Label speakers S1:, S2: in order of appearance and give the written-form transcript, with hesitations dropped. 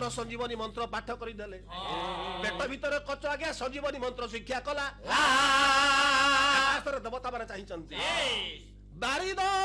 S1: संजीवनी मंत्र पाठ करदेले पेट भितर कच आज्ञा संजीवनी मंत्र शिक्षा कला देवता मैंने चाहिए बारिद